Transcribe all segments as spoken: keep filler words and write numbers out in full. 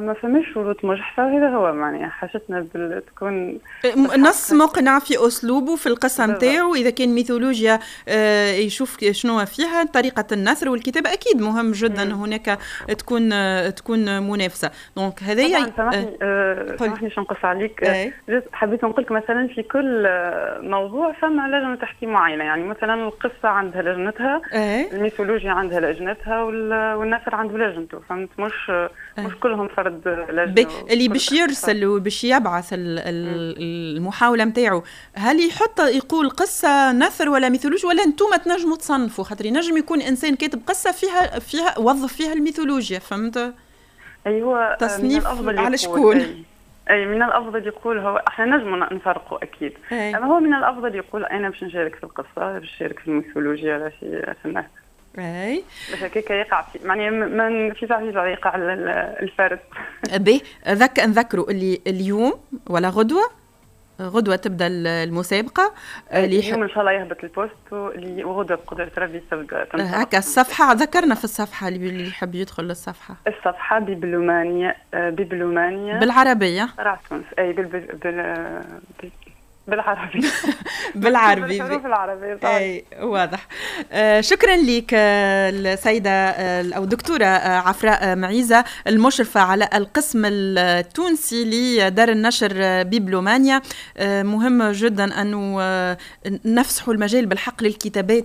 ما فماش شروط مجحفة، هذا هو معناها حاجتنا بال... تكون نص مقنع في أسلوبه في القصة متاعه. إذا كان ميثولوجيا آه يشوف شنو فيها طريقة النثر والكتابة، أكيد مهم جدا مم. هناك تكون آه تكون منافسة. دونك هذه طبعا سامحني آه سامحني شو نقص عليك آه حبيت نقول لك مثلا في كل موضوع فما لجنة تحكيم معينة، يعني مثلا القصة عندها لجنتها، أي. الميثولوجيا عندها لجنتها، والنثر عنده لجنته، فهمت؟ مش أي. مش كلهم فرد لجنة اللي باش يرسل وباش يبعث المحاولة متاعه. هل يحط يقول قصة نثر ولا ميثولوجيا، ولا انتم تنجموا تصنفوا؟ خاطر ينجم يكون انسان كاتب قصة فيها فيها وظف فيها الميثولوجيا، فهمت؟ ايوه تصنيف على شكون؟ أي. اي من الافضل يقول هو احنا نجم نفرقوا اكيد، أي. اما هو من الافضل يقول انا باش نشارك في القصة، باش نشارك في الميثولوجيا ولا في في النثر. اي باش هكاك يقع في يعني من في صحيح يقع الفرد. به ذك نذكروا اللي اليوم ولا غدوه غدوه تبدا المسابقه اللي اليوم ان شاء الله يهبط البوست، واللي وغدوه بقدره ربي تبدا هكا الصفحه. ذكرنا في الصفحه اللي يحب يدخل للصفحه، الصفحه بيبلومانيا بيبلومانيا بالعربيه راح تونس. اي بال بال بالعربي بالعربي بالعربي اي واضح. آه شكرا لك السيده آه او دكتوره آه عفراء معيزه، المشرفه على القسم التونسي لدار النشر بيبلومانيا. آه مهم جدا انه آه نفسحوا المجال بالحق للكتابات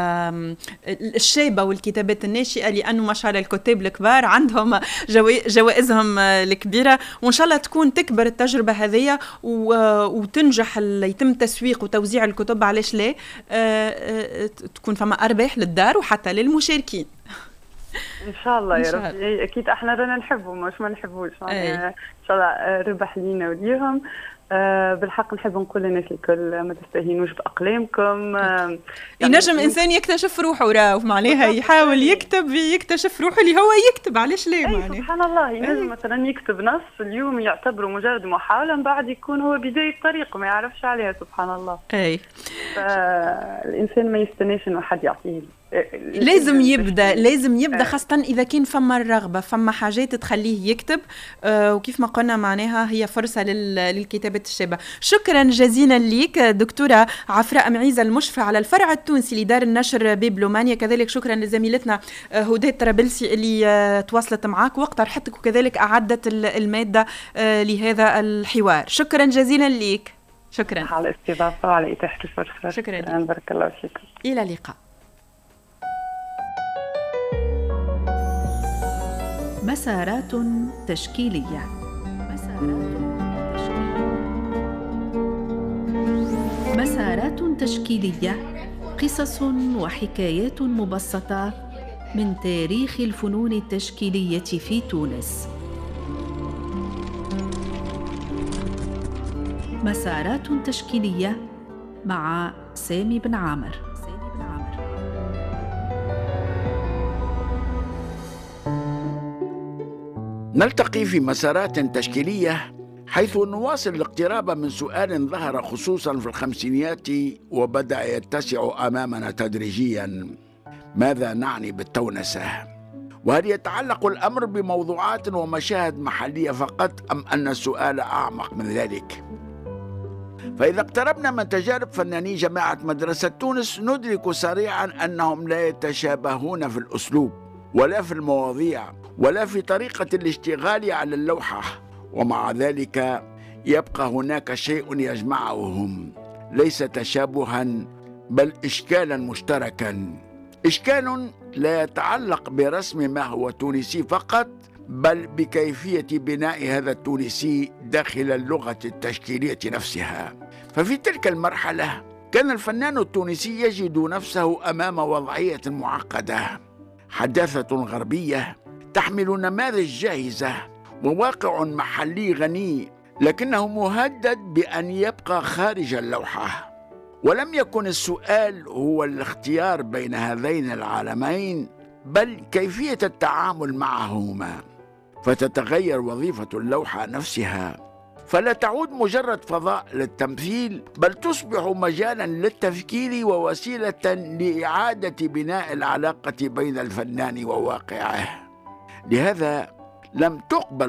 الشابه والكتابات الناشئه، لانه ما شاء الله الكتاب الكبار عندهم جوائزهم الكبيره، وان شاء الله تكون تكبر التجربه هذه وتنجح، يتم تسويق وتوزيع الكتب. علاش لا؟ آه تكون فما أرباح للدار وحتى للمشاركين إن شاء الله يا رب. أكيد إحنا رانا نحبه مش ما نحبوش، يعني إن شاء الله ربح لينا وليهم. أه بالحق نحب نقول للناس الكل ما تستهينوش بأقلامكم. أه ينجم يعني إنسان يكتشف روحه، راه معناها يحاول يكتب يكتشف روحه اللي هو يكتب. علاش لا؟ معناها سبحان الله ينجم مثلا يكتب نص اليوم يعتبره مجرد محاولة، من بعد يكون هو بداية طريق ما يعرفش عليها. سبحان الله. أي فالإنسان ما يستناش إنه حد يعطيه، لازم يبدا لازم يبدا خاصه اذا كان فما الرغبه، فما حاجات تخليه يكتب. آه وكيف ما قلنا معناها هي فرصه للكتابه الشابه. شكرا جزيلا ليك دكتوره عفراء معيزه، المشرفه على الفرع التونسي لدار النشر بيبلومانيا. كذلك شكرا لزميلتنا هدى طرابلسي اللي آه تواصلت معك وقت راحتك، وكذلك اعدت الماده آه لهذا الحوار. شكرا جزيلا ليك. شكرا على الاستضافه وعلى اتاحه الفرصه. شكرا, شكرا. بارك الله فيكم. الى اللقاء. مسارات تشكيلية. مسارات تشكيلية، قصص وحكايات مبسطة من تاريخ الفنون التشكيلية في تونس. مسارات تشكيلية مع سامي بن عامر. نلتقي في مسارات تشكيلية، حيث نواصل الاقتراب من سؤال ظهر خصوصا في الخمسينيات وبدأ يتسع أمامنا تدريجيا: ماذا نعني بالتونسة؟ وهل يتعلق الأمر بموضوعات ومشاهد محلية فقط، أم أن السؤال أعمق من ذلك؟ فإذا اقتربنا من تجارب فناني جماعة مدرسة تونس ندرك سريعا أنهم لا يتشابهون في الأسلوب ولا في المواضيع ولا في طريقة الاشتغال على اللوحة، ومع ذلك يبقى هناك شيء يجمعهم، ليس تشابها بل إشكالا مشتركا، إشكال لا يتعلق برسم ما هو تونسي فقط، بل بكيفية بناء هذا التونسي داخل اللغة التشكيلية نفسها. ففي تلك المرحلة كان الفنان التونسي يجد نفسه أمام وضعية معقدة، حداثة غربية تحمل نماذج جاهزة وواقع محلي غني، لكنه مهدد بأن يبقى خارج اللوحة. ولم يكن السؤال هو الاختيار بين هذين العالمين، بل كيفية التعامل معهما، فتتغير وظيفة اللوحة نفسها، فلا تعود مجرد فضاء للتمثيل، بل تصبح مجالا للتفكير ووسيلة لإعادة بناء العلاقة بين الفنان وواقعه. لهذا لم تقبل